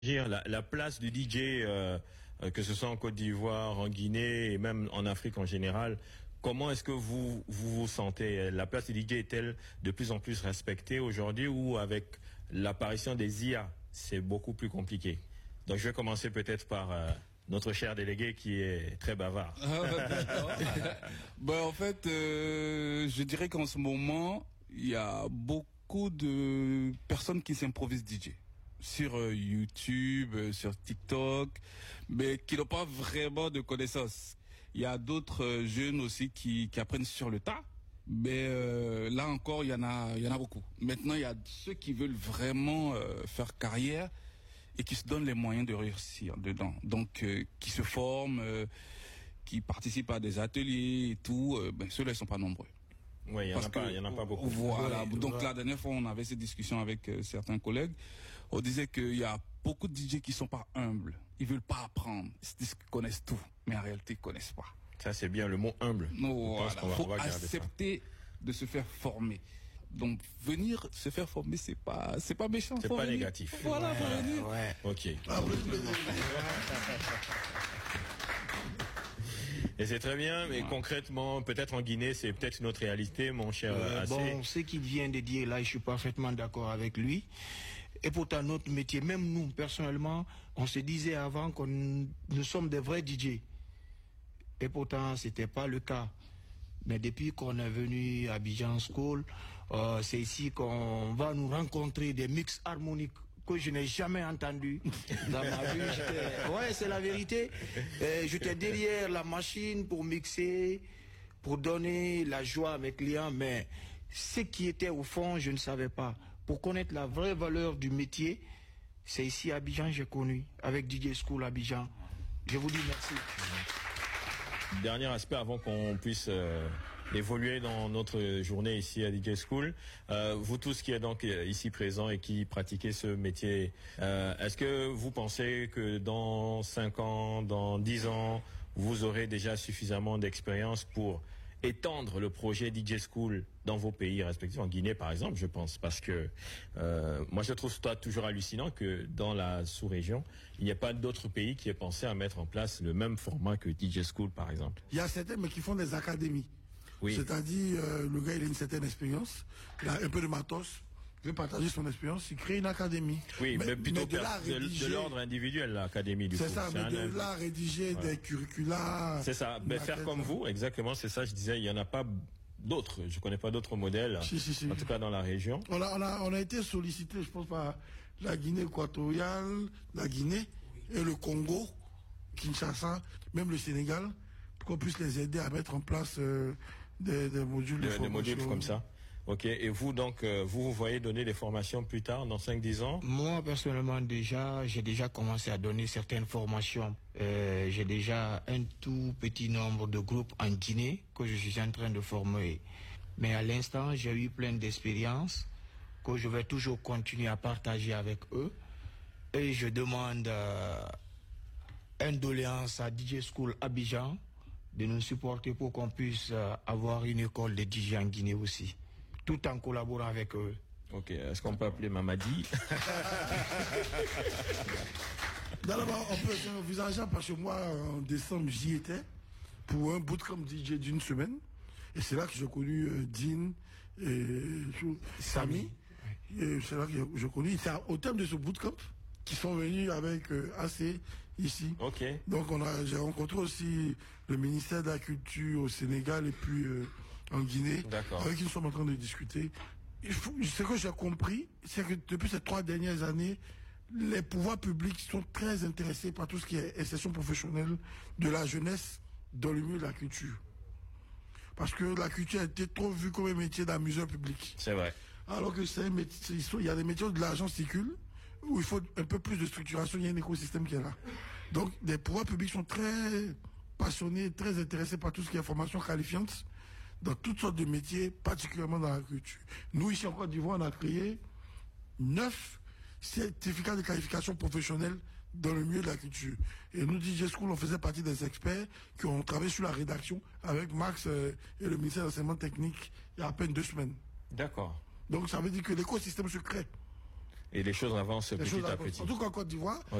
La place du DJ, que ce soit en Côte d'Ivoire, en Guinée et même en Afrique en général, comment est-ce que vous sentez? La place du DJ est-elle de plus en plus respectée aujourd'hui ou avec l'apparition des IA, c'est beaucoup plus compliqué? Donc je vais commencer peut-être par notre cher délégué qui est très bavard. En fait, je dirais qu'en ce moment, il y a beaucoup de personnes qui s'improvisent DJ. Sur YouTube, sur TikTok, mais qui n'ont pas vraiment de connaissances. Il y a d'autres jeunes aussi qui apprennent sur le tas, mais là encore, il y en a beaucoup. Maintenant, il y a ceux qui veulent vraiment faire carrière et qui se donnent les moyens de réussir dedans. Donc, qui se forment, qui participent à des ateliers et tout, ceux-là, ils sont pas nombreux. Oui, il y en a pas beaucoup. Voilà. Donc la dernière fois, on avait cette discussion avec certains collègues. On disait qu'il y a beaucoup de DJ qui sont pas humbles. Ils veulent pas apprendre. Ils se disent qu'ils connaissent tout, mais en réalité, ils connaissent pas. Ça, c'est bien le mot humble. Voilà. Faut accepter de se faire former. Donc venir se faire former, c'est pas méchant. C'est pas négatif. Voilà, faut venir. Ouais. Ok. Et c'est très bien, mais concrètement, peut-être en Guinée, c'est peut-être une autre réalité, mon cher Assé. Bon, ce qu'il vient de dire là, je suis parfaitement d'accord avec lui. Et pourtant, notre métier, même nous, personnellement, on se disait avant que nous sommes des vrais DJ. Et pourtant, c'était pas le cas. Mais depuis qu'on est venu à Abidjan School, c'est ici qu'on va nous rencontrer des mix harmoniques que je n'ai jamais entendu dans ma vie. Ouais, c'est la vérité. J'étais derrière la machine pour mixer, pour donner la joie à mes clients, mais ce qui était au fond, je ne savais pas. Pour connaître la vraie valeur du métier, c'est ici à Abidjan que j'ai connu, avec DJ School Abidjan. Je vous dis merci. Dernier aspect avant qu'on puisse évoluer dans notre journée ici à DJ School. Vous tous qui êtes donc ici présents et qui pratiquez ce métier, est-ce que vous pensez que dans 5 ans, dans 10 ans, vous aurez déjà suffisamment d'expérience pour étendre le projet DJ School dans vos pays respectifs, en Guinée par exemple, je pense, parce que moi je trouve ça toujours hallucinant que dans la sous-région, il n'y a pas d'autres pays qui aient pensé à mettre en place le même format que DJ School par exemple. Il y a certains mais qui font des académies. Oui. C'est-à-dire le gars il a une certaine expérience, il a un peu de matos, il veut partager son expérience, il crée une académie. Oui, mais plutôt de l'ordre individuel, l'académie du coup. C'est ça, mais de là rédiger des curricula. C'est ça, mais faire comme vous, exactement, c'est ça, je disais, il n'y en a pas d'autres, je connais pas d'autres modèles, en tout cas dans la région. On a été sollicité, je pense, par la Guinée équatoriale, la Guinée et le Congo, Kinshasa, même le Sénégal, pour qu'on puisse les aider à mettre en place des modules de formation. Des modules comme ça. Ok, et vous donc, vous voyez donner des formations plus tard, dans 5-10 ans? Moi, personnellement, j'ai déjà commencé à donner certaines formations. J'ai déjà un tout petit nombre de groupes en Guinée que je suis en train de former. Mais à l'instant, j'ai eu plein d'expériences que je vais toujours continuer à partager avec eux. Et je demande une doléance à DJ School Abidjan de nous supporter pour qu'on puisse avoir une école de DJ en Guinée aussi, tout en collaborant avec eux. Ok, est-ce qu'on peut appeler Mamadi? D'abord, on peut envisager parce que moi, en décembre, j'y étais pour un bootcamp DJ d'une semaine. Et c'est là que j'ai connu Dean et Samy. Et c'est là que j'ai connu. C'est au terme de ce bootcamp qui sont venus avec AC ici. Ok. Donc j'ai rencontré aussi le ministère de la Culture au Sénégal et puis en Guinée, avec qui nous sommes en train de discuter. Ce que j'ai compris, c'est que depuis ces 3 dernières années, les pouvoirs publics sont très intéressés par tout ce qui est insertion professionnelle de la jeunesse dans le milieu de la culture. Parce que la culture a été trop vue comme un métier d'amuseur public. C'est vrai. Alors que c'est un métier, il y a des métiers où de l'argent circule, où il faut un peu plus de structuration, il y a un écosystème qui est là. Donc, les pouvoirs publics sont très passionnés, très intéressés par tout ce qui est formation qualifiante dans toutes sortes de métiers, particulièrement dans la culture. Nous, ici en Côte d'Ivoire, on a créé 9 certificats de qualification professionnelle dans le milieu de la culture. Et nous, DJ School, on faisait partie des experts qui ont travaillé sur la rédaction avec Max et le ministère de l'enseignement technique il y a à peine 2 semaines. D'accord. Donc, ça veut dire que l'écosystème se crée. et les choses avancent Les petit choses à avancent. petit. En tout cas, en Côte d'Ivoire,